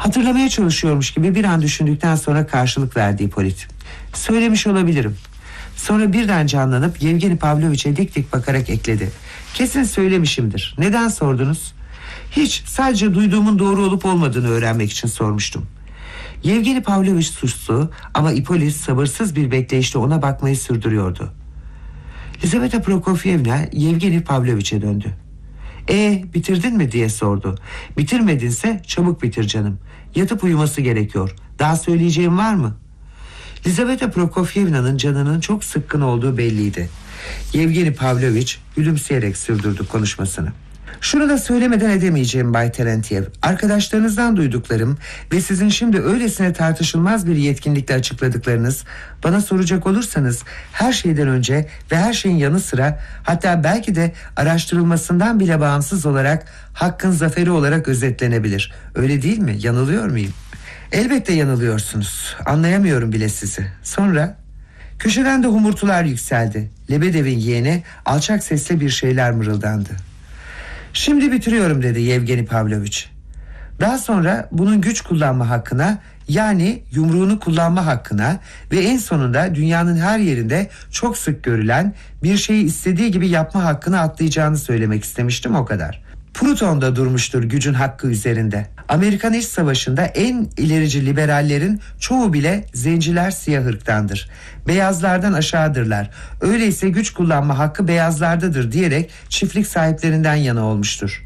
Hatırlamaya çalışıyormuş gibi bir an düşündükten sonra karşılık verdi Hippolit. Söylemiş olabilirim. Sonra birden canlanıp Yevgeni Pavloviç'e dik dik bakarak ekledi. Kesin söylemişimdir. Neden sordunuz? Hiç, sadece duyduğumun doğru olup olmadığını öğrenmek için sormuştum. Yevgeni Pavloviç sustu ama Hippolit sabırsız bir bekleyişle ona bakmayı sürdürüyordu. Lizaveta Prokofyevna Yevgeni Pavloviç'e döndü. Bitirdin mi diye sordu. Bitirmedinse çabuk bitir canım. Yatıp uyuması gerekiyor. Daha söyleyeceğim var mı? Lizaveta Prokofyevna'nın canının çok sıkkın olduğu belliydi. Yevgeni Pavloviç gülümseyerek sürdürdü konuşmasını. Şunu da söylemeden edemeyeceğim Bay Terentiev. Arkadaşlarınızdan duyduklarım ve sizin şimdi öylesine tartışılmaz bir yetkinlikle açıkladıklarınız, bana soracak olursanız her şeyden önce ve her şeyin yanı sıra, hatta belki de araştırılmasından bile bağımsız olarak hakkın zaferi olarak özetlenebilir. Öyle değil mi? Yanılıyor muyum? Elbette yanılıyorsunuz. Anlayamıyorum bile sizi. Sonra köşeden de humurtular yükseldi. Lebedev'in yeğeni alçak sesle bir şeyler mırıldandı. Şimdi bitiriyorum dedi Yevgeni Pavloviç. Daha sonra bunun güç kullanma hakkına, yani yumruğunu kullanma hakkına ve en sonunda dünyanın her yerinde çok sık görülen bir şeyi istediği gibi yapma hakkını atlayacağını söylemek istemiştim, o kadar. Pluton'da durmuştur gücün hakkı üzerinde. Amerikan İç Savaşı'nda en ilerici liberallerin çoğu bile zenciler, siyah ırktandır. Beyazlardan aşağıdırlar. Öyleyse güç kullanma hakkı beyazlardadır diyerek çiftlik sahiplerinden yana olmuştur.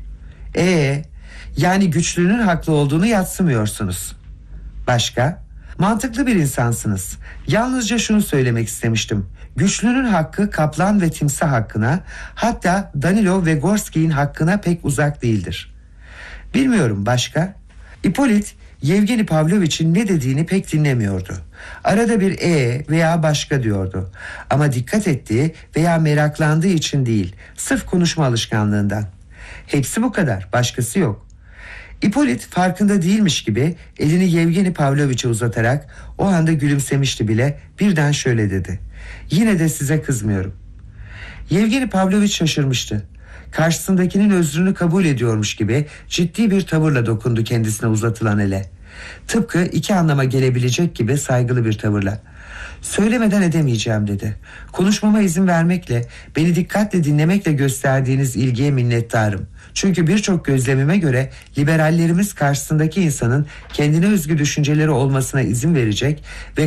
Yani güçlünün haklı olduğunu yadsımıyorsunuz. Başka? Mantıklı bir insansınız. Yalnızca şunu söylemek istemiştim. Güçlünün hakkı kaplan ve timsah hakkına, hatta Danilo ve Gorski'nin hakkına pek uzak değildir. Bilmiyorum, başka? Hippolit, Yevgeni Pavloviç'in ne dediğini pek dinlemiyordu. Arada bir veya başka diyordu. Ama dikkat ettiği veya meraklandığı için değil, sırf konuşma alışkanlığından. Hepsi bu kadar, başkası yok. Hippolit farkında değilmiş gibi elini Yevgeni Pavloviç'e uzatarak o anda gülümsemişti bile, birden şöyle dedi. Yine de size kızmıyorum. Yevgeni Pavloviç şaşırmıştı. Karşısındakinin özrünü kabul ediyormuş gibi ciddi bir tavırla dokundu kendisine uzatılan ele. Tıpkı iki anlama gelebilecek gibi saygılı bir tavırla. Söylemeden edemeyeceğim dedi. Konuşmama izin vermekle, beni dikkatle dinlemekle gösterdiğiniz ilgiye minnettarım. Çünkü birçok gözlemime göre liberallerimiz karşısındaki insanın kendine özgü düşünceleri olmasına izin verecek ve